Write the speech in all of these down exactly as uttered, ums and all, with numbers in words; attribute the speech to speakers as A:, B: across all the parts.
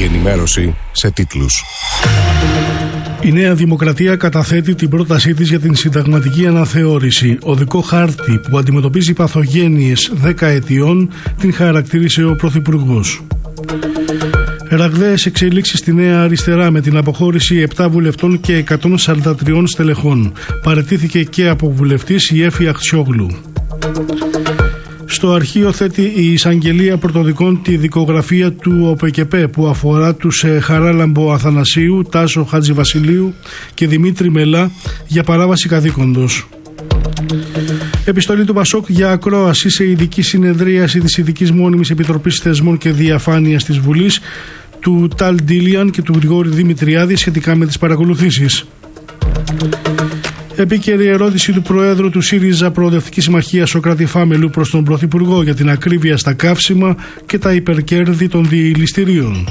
A: Η ενημέρωση σε τίτλους.
B: Η Νέα Δημοκρατία καταθέτει την πρότασή της για την συνταγματική αναθεώρηση. Οδικό χάρτη που αντιμετωπίζει παθογένειες δέκα ετιών την χαρακτήρισε ο Πρωθυπουργός. Ραγδαίες εξελίξεις στη Νέα Αριστερά με την αποχώρηση επτά βουλευτών και εκατόν σαράντα τρία στελεχών. Παραιτήθηκε και από βουλευτής η Έφη Αχτσιόγλου. Στο αρχείο θέτει η εισαγγελία πρωτοδικών τη δικογραφία του ΟΠΕΚΕΠΕ που αφορά τους Χαράλαμπο Αθανασίου, Τάσο Χατζηβασιλείου και Δημήτρη Μελά για παράβαση καθήκοντος. Επιστολή του Πασόκ για ακρόαση σε ειδική συνεδρίαση της Ειδικής Μόνιμης Επιτροπής Θεσμών και Διαφάνειας της Βουλής του Ταλ Ντίλιαν και του Γρηγόρη Δημητριάδη σχετικά με τις παρακολουθήσεις. Επίκαιρη ερώτηση του Προέδρου του ΣΥΡΙΖΑ Προοδευτική Συμμαχία Σωκράτη Φάμελου προς τον Πρωθυπουργό για την ακρίβεια στα καύσιμα και τα υπερκέρδη των διηληστηρίων.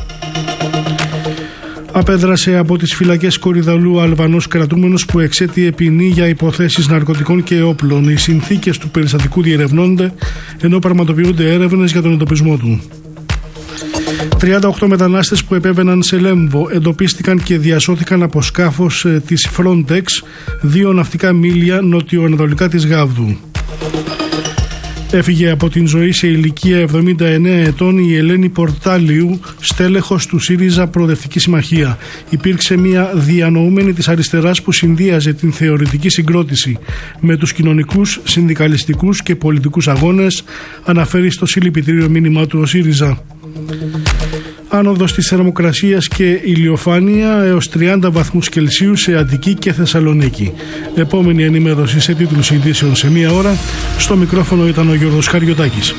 B: Απέδρασε από τις φυλακές Κορυδαλού Αλβανός κρατούμενος που εξέτειε ποινή για υποθέσεις ναρκωτικών και όπλων. Οι συνθήκες του περιστατικού διερευνώνται ενώ πραγματοποιούνται έρευνες για τον εντοπισμό του. τριάντα οκτώ μετανάστες που επέβαιναν σε Λέμβο εντοπίστηκαν και διασώθηκαν από σκάφος της Frontex δύο ναυτικά μίλια νοτιοανατολικά της Γάβδου. Έφυγε από την ζωή σε ηλικία εβδομήντα εννέα ετών η Ελένη Πορτάλιου, στέλεχος του ΣΥΡΙΖΑ Προοδευτική Συμμαχία. Υπήρξε μια διανοούμενη της αριστεράς που συνδύαζε την θεωρητική συγκρότηση με τους κοινωνικούς, συνδικαλιστικούς και πολιτικούς αγώνες, αναφέρει στο συλληπιτήριο μήνυμά του ο ΣΥΡΙΖΑ. Άνοδος της θερμοκρασίας και ηλιοφάνεια έως τριάντα βαθμούς Κελσίου σε Αττική και Θεσσαλονίκη. Επόμενη ενημέρωση σε τίτλους ειδήσεων σε μία ώρα. Στο μικρόφωνο ήταν ο Γιώργος Χαριωτάκης.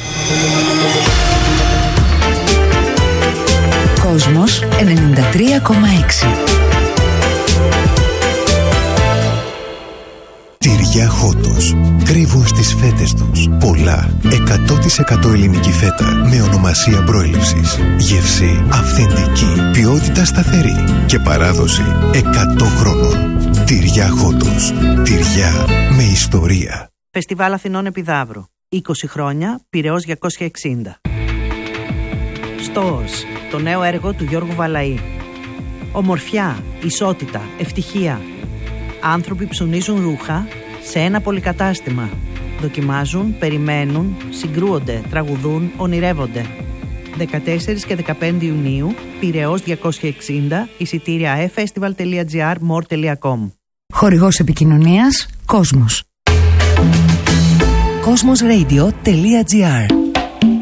C: Κόσμος ενενήντα τρία κόμμα έξι.
D: Τυριά Χότος. Κρύβουν στις φέτες τους πολλά. εκατό τοις εκατό ελληνική φέτα με ονομασία προέλευσης. Γεύση αυθεντική. Ποιότητα σταθερή. Και παράδοση εκατό χρόνων. Τυριά Χότος. Τυριά με ιστορία.
E: Φεστιβάλ Αθηνών Επιδαύρου. είκοσι χρόνια, Πειραιώς διακόσια εξήντα. Στόος, το νέο έργο του Γιώργου Βαλαή. Ομορφιά, ισότητα, ευτυχία. Άνθρωποι ψωνίζουν ρούχα σε ένα πολυκατάστημα. Δοκιμάζουν, περιμένουν, συγκρούονται, τραγουδούν, ονειρεύονται. δεκατέσσερις και δεκαπέντε Ιουνίου, Πειραιώς διακόσια εξήντα, εισιτήρια e festival τελεία gr, more τελεία com.
C: Χορηγός επικοινωνίας, Κόσμος. κόσμος radio τελεία gr